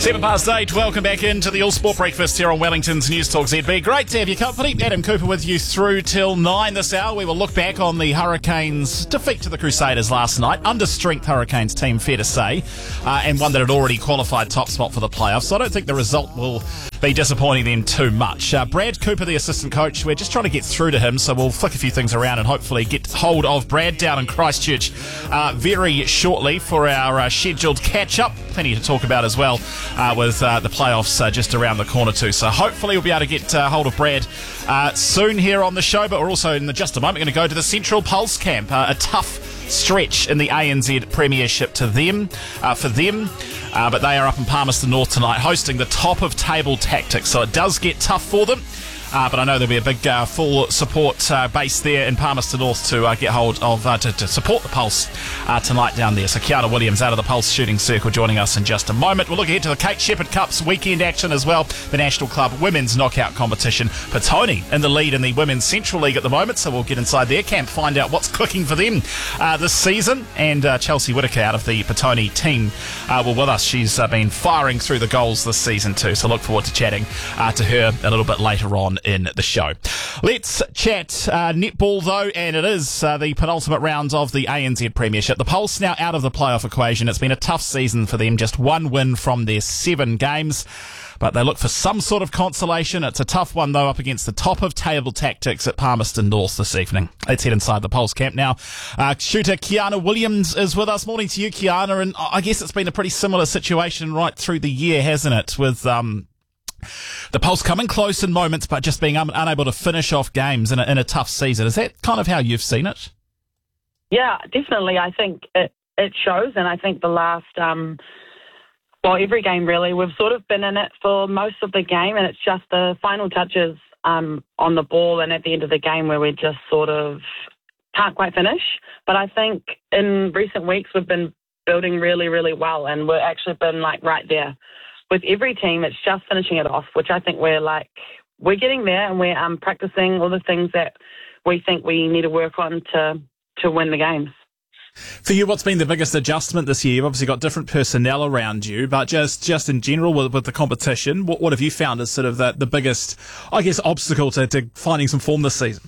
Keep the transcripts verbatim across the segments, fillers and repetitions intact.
Seven past eight, welcome back into the All Sport Breakfast here on Wellington's News Talk Z B. Great to have your company. Adam Cooper with you through till nine this hour. We will look back on the Hurricanes' defeat to the Crusaders last night. Under-strength Hurricanes team, fair to say, uh, and one that had already qualified top spot for the playoffs. So I don't think the result will be disappointing them too much. Uh, Brad Cooper, the assistant coach, we're just trying to get through to him, so we'll flick a few things around and hopefully get hold of Brad down in Christchurch uh, very shortly for our uh, scheduled catch-up. Plenty to talk about as well uh, with uh, the playoffs uh, just around the corner too. So hopefully we'll be able to get uh, hold of Brad uh, soon here on the show, but we're also in just a moment going to go to the Central Pulse camp. Uh, a tough stretch in the A N Z Premiership to them, uh, for them. Uh, but they are up in Palmerston North tonight hosting the top of table Tactics. So it does get tough for them. Uh, but I know there'll be a big uh, full support uh, base there in Palmerston North to uh, get hold of, uh, to, to support the Pulse uh, tonight down there. So Kiana Williams out of the Pulse shooting circle joining us in just a moment. We'll look ahead to the Kate Shepherd Cup's weekend action as well. The National Club Women's Knockout Competition. Petone in the lead in the Women's Central League at the moment, so we'll get inside their camp, find out what's cooking for them uh, this season. And uh, Chelsea Whitaker out of the Petone team uh, will with us. She's uh, been firing through the goals this season too, so look forward to chatting uh, to her a little bit later on in the show. Let's chat uh, netball though, and it is uh, the penultimate round of the A N Z Premiership. The Pulse now out of the playoff equation. It's been a tough season for them, just one win from their seven games. But they look for some sort of consolation. It's a tough one, though, up against the top of table Tactics at Palmerston North this evening. Let's head inside the Pulse camp now. Uh, shooter Kiana Williams is with us. Morning to you, Kiana. And I guess it's been a pretty similar situation right through the year, hasn't it? With um, the Pulse coming close in moments, but just being un- unable to finish off games in a, in a tough season. Is that kind of how you've seen it? Yeah, definitely. I think it, it shows, and I think the last... Um, Well, every game really, we've sort of been in it for most of the game, and it's just the final touches um, on the ball and at the end of the game where we just sort of can't quite finish. But I think in recent weeks we've been building really, really well, and we've actually been like right there. With every team, it's just finishing it off, which I think we're like, we're getting there, and we're um, practicing all the things that we think we need to work on to, to win the games. For you, what's been the biggest adjustment this year? You've obviously got different personnel around you, but just, just in general with, with the competition, what, what have you found as sort of the, the biggest, I guess, obstacle to, to finding some form this season?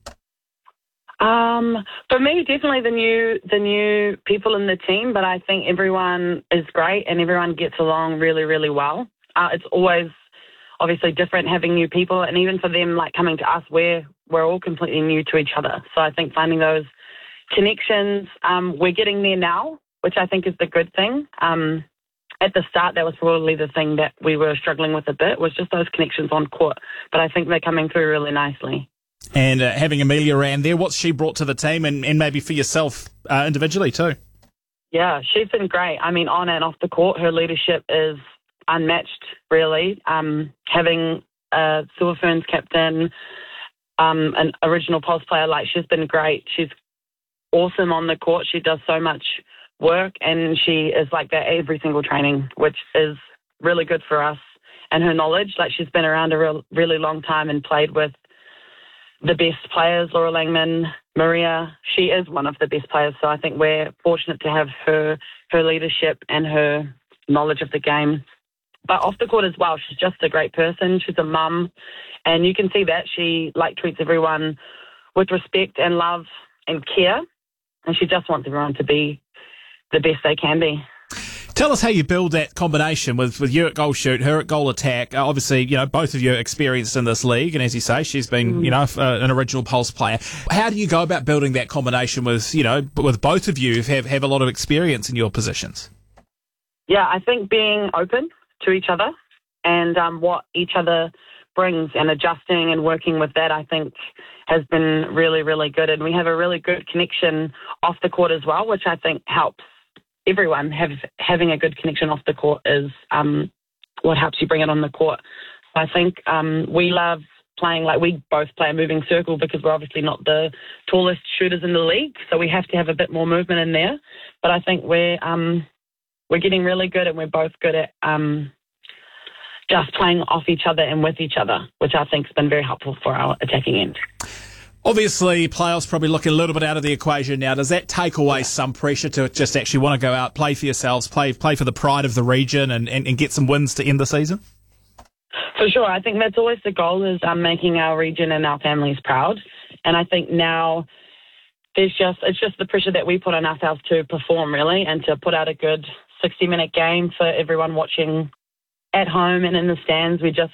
Um, for me, definitely the new the new people in the team, but I think everyone is great and everyone gets along really, really well. Uh, it's always obviously different having new people, and even for them, like coming to us, we're we're all completely new to each other. So I think finding those connections, um, we're getting there now, which I think is the good thing. Um, at the start, that was probably the thing that we were struggling with a bit, was just those connections on court. But I think they're coming through really nicely. And uh, having Amelia around there, what's she brought to the team, and, and maybe for yourself uh, individually too? Yeah, she's been great. I mean, on and off the court, her leadership is unmatched, really. Um, having a Silver Ferns captain, um, an original Pulse player, like she's been great. She's awesome on the court. She does so much work, and she is like that every single training, which is really good for us. And her knowledge, like she's been around a real, really long time and played with the best players, Laura Langman, Maria. She is one of the best players, so I think we're fortunate to have her, her leadership and her knowledge of the game. But off the court as well, she's just a great person. She's a mum, and you can see that she like treats everyone with respect and love and care. And she just wants everyone to be the best they can be. Tell us how you build that combination with, with you at goal shoot, her at goal attack. Uh, obviously, you know, both of you are experienced in this league, and as you say, she's been, mm. you know, uh, an original Pulse player. How do you go about building that combination with, you know, with both of you who have, have a lot of experience in your positions? Yeah, I think being open to each other and um, what each other brings, and adjusting and working with that, I think has been really, really good. And we have a really good connection off the court as well, which I think helps everyone. Have having a good connection off the court is um, what helps you bring it on the court. I think um, we love playing, like we both play a moving circle because we're obviously not the tallest shooters in the league, so we have to have a bit more movement in there. But I think we're um, we're getting really good, and we're both good at um, just playing off each other and with each other, which I think has been very helpful for our attacking end. Obviously, playoffs probably looking a little bit out of the equation now. Does that take away yeah. some pressure to just actually want to go out, play for yourselves, play play for the pride of the region and, and, and get some wins to end the season? For sure. I think that's always the goal, is um, making our region and our families proud. And I think now there's just it's just the pressure that we put on ourselves to perform, really, and to put out a good sixty-minute game for everyone watching at home and in the stands. We just